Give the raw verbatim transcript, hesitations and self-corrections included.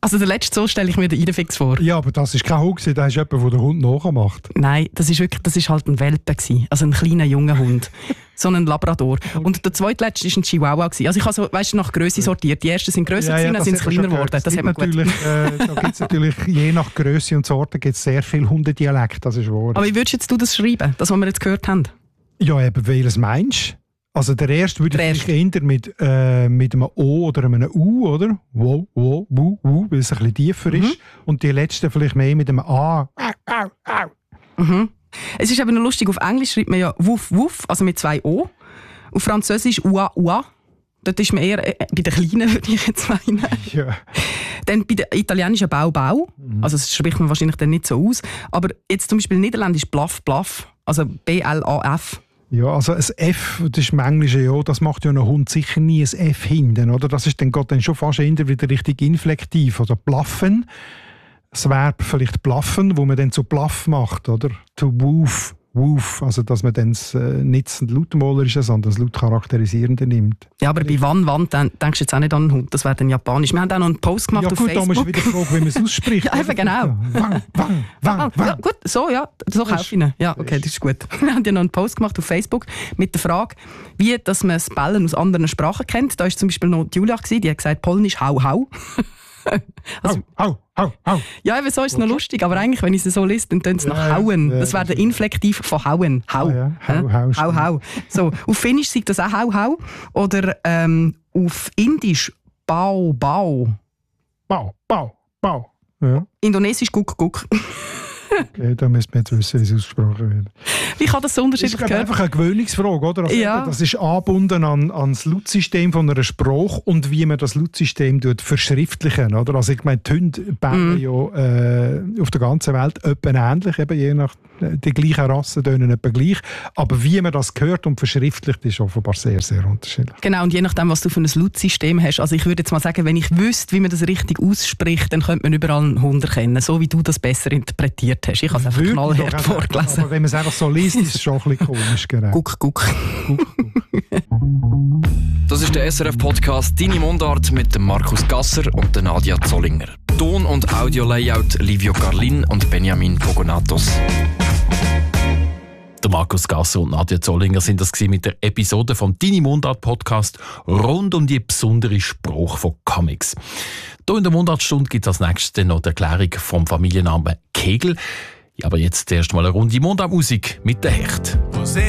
Also der letzte so stelle ich mir den Idefix vor. Ja, aber das ist kein Hund, das ist jemand, der den Hund nachmacht. Nein, das ist wirklich, das ist halt ein Welpe gewesen, also ein kleiner junger Hund. So ein Labrador. Und der zweitletzte war ein Chihuahua. Also ich habe so, weißt du, nach Grösse sortiert. Die ersten sind grösser, ja, ja, dann sind sie kleiner geworden. Das hat man natürlich, äh, da gibt es natürlich, je nach Grösse und Sorte, gibt es sehr viel Hundedialekt, das ist wahr. Aber wie würdest jetzt du das schreiben, das, was wir jetzt gehört haben? Ja, eben, welches meinst du? Also der erste würde ich eher mit, äh, mit einem O oder einem U, oder? Wo, wo, wo, wo, weil es ein bisschen tiefer mhm. ist. Und die letzte vielleicht mehr mit einem A. Au, au, au. Mhm. Es ist aber noch lustig, auf Englisch schreibt man ja Wuff, Wuff, also mit zwei O. Auf Französisch Ua, Ua. Dort ist man eher äh, bei den Kleinen, würde ich jetzt meinen. Ja. Dann bei den italienischen Bau, Bau. Mhm. Also das spricht man wahrscheinlich dann nicht so aus. Aber jetzt zum Beispiel niederländisch Blaff, Blaff. Also B L A F. Ja, also ein F, das ist im Englischen, ja, das macht ja ein Hund sicher nie ein F hinten, oder? Das ist dann, geht dann schon fast eher wieder richtig inflektiv. Oder Blaffen, das Verb vielleicht Blaffen, wo man dann so Blaff macht, oder? To woof, woof, also dass man dann äh, nicht das Lautmalerische, sondern das Lautcharakterisierende nimmt. Ja, aber bei wann, wann, dann denkst du jetzt auch nicht an einen Hund, das wäre dann japanisch. Wir haben auch noch einen Post gemacht ja, auf gut, Facebook. Ja gut, da musst du wieder fragen, wie man es ausspricht. Ja, eben genau. Wang, wang, wang, wang. Ja, gut, so, ja, so kaufe ich ihn. Ja, okay, das ist gut. Wir haben ja noch einen Post gemacht auf Facebook mit der Frage, wie dass man das Bellen aus anderen Sprachen kennt. Da war zum Beispiel noch Julia, die hat gesagt, Polnisch hau, hau. Also, hau, hau, hau. Ja, eben so ist es noch lustig, aber eigentlich, wenn ich es so lese, dann tönt es nach ja, hauen. Ja, das wäre der Inflektiv von hauen. Hau. Ah, ja. Hau, hau, hau, hau. So, auf Finnisch sagt das auch hau, hau. Oder ähm, auf Indisch bau, bau. Bau, bau, bau. Ja. Indonesisch guck, guck. Okay, da müsste man jetzt wissen, wie es ausgesprochen wird. Wie kann das so unterschiedlich gehört? Das ist einfach eine Gewöhnungsfrage, oder? Also ja. Das ist angebunden an, an das Lautsystem von einer Sprache und wie man das Lautsystem verschriftlichen, oder? Also ich meine, die Hunde bellen mm. ja äh, auf der ganzen Welt etwa ähnlich, eben je nach die gleichen Rassen tönen etwa gleich, aber wie man das hört und verschriftlicht, ist offenbar sehr, sehr unterschiedlich. Genau, und je nachdem, was du für ein Lautsystem hast, also ich würde jetzt mal sagen, wenn ich wüsste, wie man das richtig ausspricht, dann könnte man überall einen Hund erkennen, so wie du das besser interpretiert hast. Ich habe es einfach knallhart vorgelesen. Aber wenn man es einfach so liest, ist es schon ein bisschen komisch. Genau. Guck, guck. guck, guck. Das ist der S R F-Podcast «Deine Mundart» mit dem Markus Gasser und der Nadia Zollinger. Ton- und Audio-Layout Livio Carlin und Benjamin Pogonatos. Der Markus Gasser und Nadia Zollinger sind das mit der Episode vom «Deine Mundart»-Podcast rund um die besondere Sprache von Comics. Hier in der Mundartstunde gibt es als nächstes noch die Erklärung vom Familiennamen Kegel. Ja, aber jetzt erst mal eine Runde Mundartmusik mit der Hecht.